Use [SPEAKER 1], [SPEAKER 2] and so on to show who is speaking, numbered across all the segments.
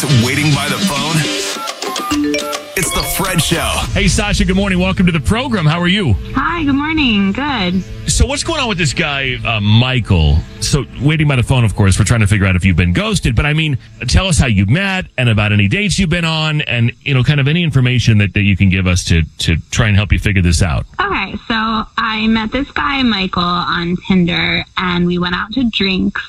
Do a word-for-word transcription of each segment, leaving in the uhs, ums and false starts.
[SPEAKER 1] Just waiting by the phone? It's the Fred Show.
[SPEAKER 2] Hey, Sasha, good morning. Welcome to the program. How are you?
[SPEAKER 3] Hi, good morning. Good.
[SPEAKER 2] So what's going on with this guy, uh, Michael? So waiting by the phone, of course, we're trying to figure out if you've been ghosted. But I mean, tell us how you met and about any dates you've been on and, you know, kind of any information that, that you can give us to, to try and help you figure this out.
[SPEAKER 3] Okay, so I met this guy, Michael, on Tinder, and we went out to drinks.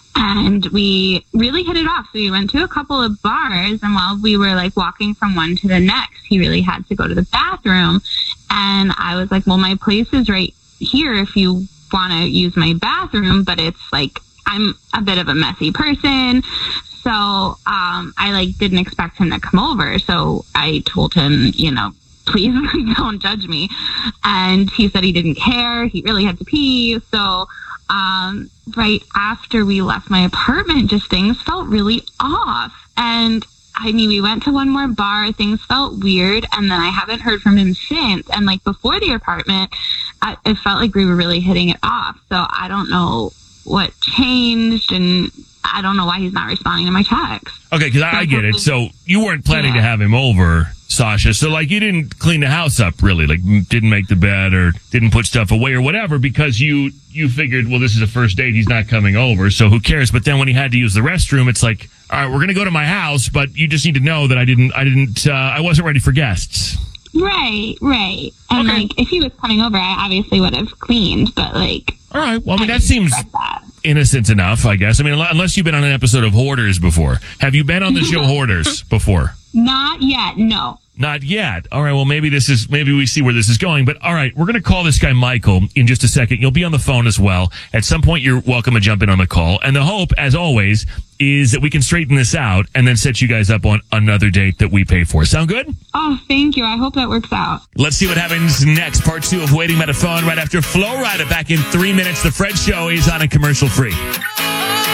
[SPEAKER 3] And we really hit it off. So we went to a couple of bars, and while we were like walking from one to the next, he really had to go to the bathroom. And I was like, well, my place is right here if you want to use my bathroom, but it's like, I'm a bit of a messy person. So um, I like didn't expect him to come over. So I told him, you know, please don't judge me. And he said he didn't care. He really had to pee. So Um, right after we left my apartment, just things felt really off. And I mean, we went to one more bar, things felt weird, and then I haven't heard from him since. And like before the apartment, I, it felt like we were really hitting it off. So I don't know what changed, and I don't know why he's not responding to my texts.
[SPEAKER 2] Okay, because I, I get it. So you weren't planning yeah. to have him over, Sasha. So like you didn't clean the house up really, like didn't make the bed or didn't put stuff away or whatever because you you figured, well, this is a first date, he's not coming over, so who cares? But then when he had to use the restroom, it's like, all right, we're gonna go to my house, but you just need to know that I didn't I didn't uh, I wasn't ready for guests.
[SPEAKER 3] Right, right. And
[SPEAKER 2] okay.
[SPEAKER 3] like if he was coming over, I obviously would have cleaned, but like
[SPEAKER 2] all right, well, I mean,
[SPEAKER 3] I
[SPEAKER 2] that seems
[SPEAKER 3] that.
[SPEAKER 2] innocent enough, I guess. I mean, unless you've been on an episode of Hoarders before. Have you been on the show Hoarders before?
[SPEAKER 3] Not yet, no.
[SPEAKER 2] Not yet. All right, well, maybe this is, maybe we see where this is going. But all right, we're going to call this guy Michael in just a second. You'll be on the phone as well. At some point, you're welcome to jump in on the call. And the hope, as always, is that we can straighten this out and then set you guys up on another date that we pay for. Sound good?
[SPEAKER 3] Oh, thank you. I hope that works out.
[SPEAKER 2] Let's see what happens next. Part two of Waiting by the Phone right after Flo Rida. Back in three minutes. The Fred Show is on a commercial free.